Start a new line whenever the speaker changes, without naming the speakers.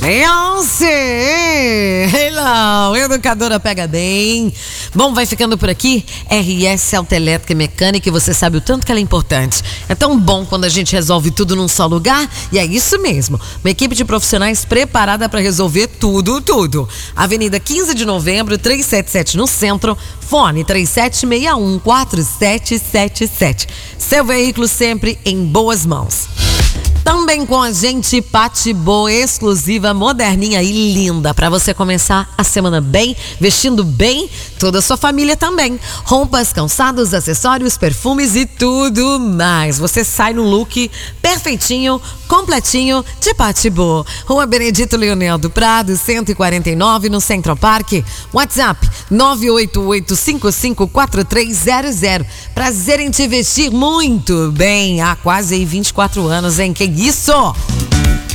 Beyoncé! Hello, educadora pega bem. Bom, vai ficando por aqui. RS Autoelétrica e Mecânica, e você sabe o tanto que ela é importante. É tão bom quando a gente resolve tudo num só lugar, e é isso mesmo. Uma equipe de profissionais preparada para resolver tudo. Avenida 15 de Novembro, 377 no centro. Fone 3761-4777. Seu veículo sempre em boas mãos. Também com a gente, Patibô, exclusiva, moderninha e linda, para você começar a semana bem, vestindo bem, toda a sua família também. Roupas, calçados, acessórios, perfumes e tudo mais. Você sai no look perfeitinho, completinho de Patibô. Rua Benedito Leonel do Prado, 149, no Central Park. WhatsApp 988554300. Prazer em te vestir muito bem. Há quase 24 anos, hein? Que isso?